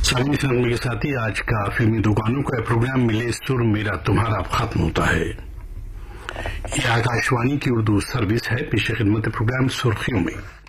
सालिनी नगमे के साथ ही आज का फिल्मी दुकानों का प्रोग्राम मिले सुर मेरा तुम्हारा खत्म होता है। यह आकाशवाणी की उर्दू सर्विस है। पेश खिदमत प्रोग्राम सुर्खियों में।